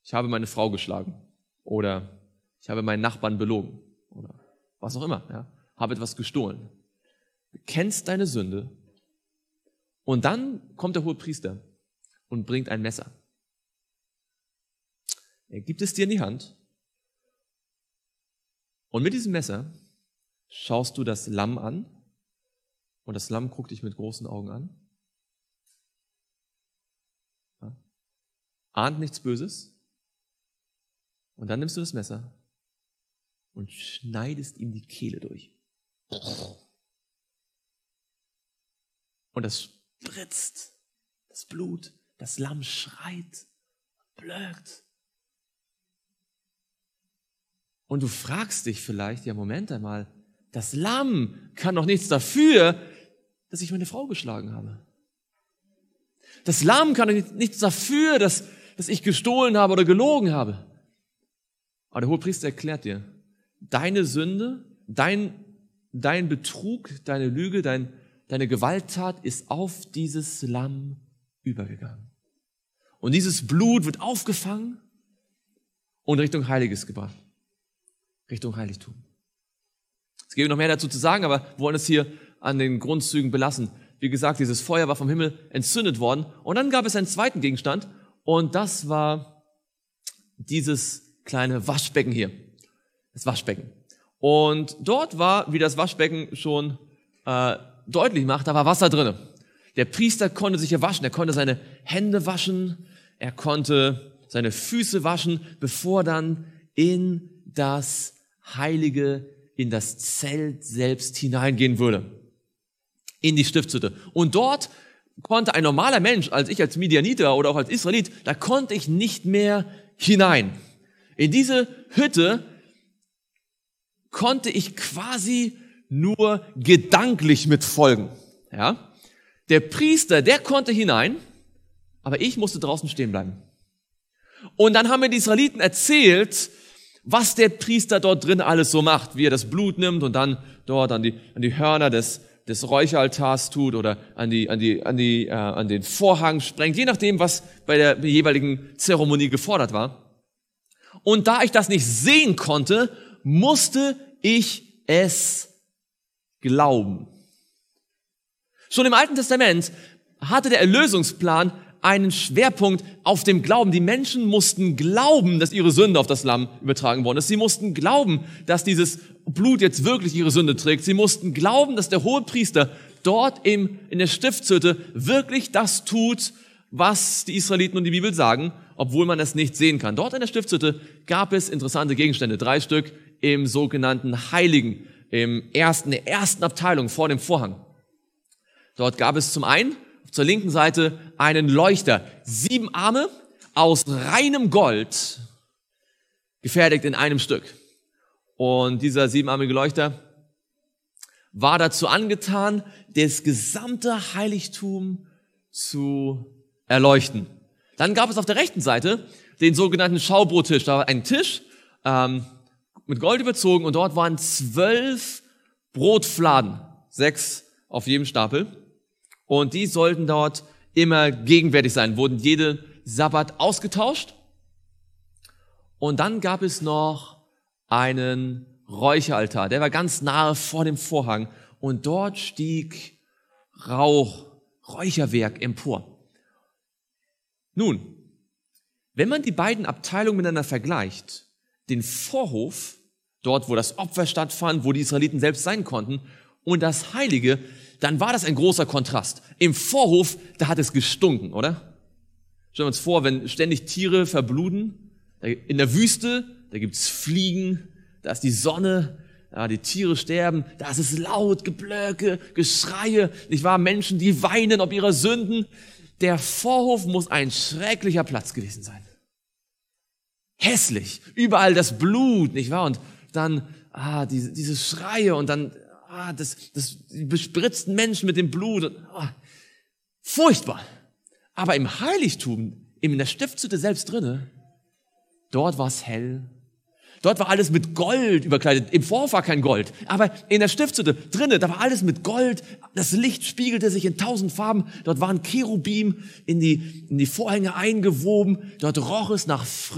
ich habe meine Frau geschlagen oder ich habe meinen Nachbarn belogen oder was auch immer, ja, habe etwas gestohlen. Bekennst deine Sünde und dann kommt der Hohepriester und bringt ein Messer. Er gibt es dir in die Hand und mit diesem Messer schaust du das Lamm an und das Lamm guckt dich mit großen Augen an. Ja. Ahnt nichts Böses. Und dann nimmst du das Messer und schneidest ihm die Kehle durch. Und das spritzt, das Blut, das Lamm schreit, blökt. Und du fragst dich vielleicht, ja Moment einmal, das Lamm kann doch nichts dafür, dass ich meine Frau geschlagen habe. Das Lamm kann doch nichts dafür, dass ich gestohlen habe oder gelogen habe. Aber der Hohepriester erklärt dir, deine Sünde, dein Betrug, deine Lüge, deine Gewalttat ist auf dieses Lamm übergegangen. Und dieses Blut wird aufgefangen und Richtung Heiliges gebracht. Richtung Heiligtum. Es gäbe noch mehr dazu zu sagen, aber wir wollen es hier an den Grundzügen belassen. Wie gesagt, dieses Feuer war vom Himmel entzündet worden. Und dann gab es einen zweiten Gegenstand und das war dieses kleine Waschbecken hier. Das Waschbecken. Und dort war, wie das Waschbecken schon deutlich macht, da war Wasser drin. Der Priester konnte sich hier waschen. Er konnte seine Hände waschen. Er konnte seine Füße waschen, bevor dann in das Heilige, in das Zelt selbst hineingehen würde. In die Stiftshütte. Und dort konnte ein normaler Mensch, als ich als Midianiter oder auch als Israelit, da konnte ich nicht mehr hinein. In diese Hütte konnte ich quasi nur gedanklich mitfolgen. Ja? Der Priester, der konnte hinein, aber ich musste draußen stehen bleiben. Und dann haben mir die Israeliten erzählt, was der Priester dort drin alles so macht, wie er das Blut nimmt und dann dort an die Hörner des Räucheraltars tut oder an den Vorhang sprengt, je nachdem, was bei der jeweiligen Zeremonie gefordert war. Und da ich das nicht sehen konnte, musste ich es glauben. Schon im Alten Testament hatte der Erlösungsplan einen Schwerpunkt auf dem Glauben. Die Menschen mussten glauben, dass ihre Sünde auf das Lamm übertragen worden ist. Sie mussten glauben, dass dieses Blut jetzt wirklich ihre Sünde trägt. Sie mussten glauben, dass der Hohepriester dort in der Stiftshütte wirklich das tut, was die Israeliten und die Bibel sagen, obwohl man es nicht sehen kann. Dort in der Stiftshütte gab es interessante Gegenstände, 3 Stück im sogenannten Heiligen, in der ersten Abteilung vor dem Vorhang. Dort gab es zum einen zur linken Seite einen Leuchter, 7 Arme aus reinem Gold, gefertigt in einem Stück. Und dieser 7-armige Leuchter war dazu angetan, das gesamte Heiligtum zu erleuchten. Dann gab es auf der rechten Seite den sogenannten Schaubrottisch. Da war ein Tisch mit Gold überzogen und dort waren 12 Brotfladen, 6 auf jedem Stapel. Und die sollten dort immer gegenwärtig sein, wurden jeden Sabbat ausgetauscht. Und dann gab es noch einen Räucheraltar, der war ganz nahe vor dem Vorhang. Und dort stieg Räucherwerk empor. Nun, wenn man die beiden Abteilungen miteinander vergleicht, den Vorhof, dort wo das Opfer stattfand, wo die Israeliten selbst sein konnten, und das Heilige, dann war das ein großer Kontrast. Im Vorhof, da hat es gestunken, oder? Stellen wir uns vor, wenn ständig Tiere verbluten, in der Wüste, da gibt's Fliegen, da ist die Sonne, ja, die Tiere sterben, da ist es laut, Geblöke, Geschreie, nicht wahr? Menschen, die weinen ob ihrer Sünden. Der Vorhof muss ein schrecklicher Platz gewesen sein. Hässlich, überall das Blut, nicht wahr? Und dann diese Schreie und dann die bespritzten Menschen mit dem Blut. Furchtbar. Aber im Heiligtum, in der Stiftshütte selbst drinne, dort war es hell. Dort war alles mit Gold überkleidet. Im Vorhof war kein Gold. Aber in der Stiftshütte drinne, da war alles mit Gold. Das Licht spiegelte sich in 1000 Farben. Dort waren Cherubim in die Vorhänge eingewoben. Dort roch es nach